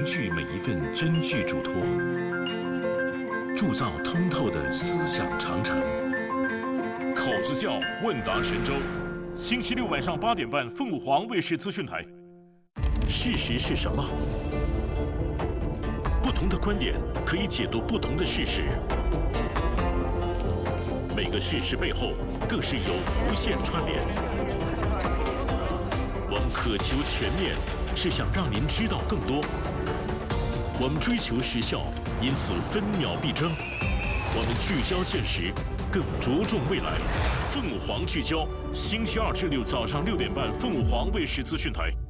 凝聚每一份真挚嘱托，铸造通透的思想长城。 口子窖问答神州，星期六晚上8点半，凤凰卫视资讯台。 事实是什么？不同的观点可以解读不同的事实，每个事实背后更是有无限串联。我们渴求全面，是想让您知道更多。我们追求时效，因此分秒必争。我们聚焦现实，更着重未来。凤凰聚焦，星期2至6早上6点半，凤凰卫视资讯台。